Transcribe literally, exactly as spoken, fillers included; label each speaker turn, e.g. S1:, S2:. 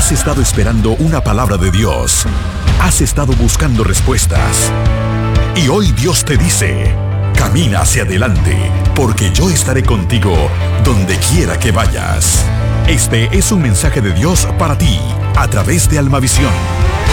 S1: Has estado esperando una palabra de Dios. Has estado buscando respuestas. Y hoy Dios te dice: camina hacia adelante, porque yo estaré contigo donde quiera que vayas. Este es un mensaje de Dios para ti, a través de Almavisión.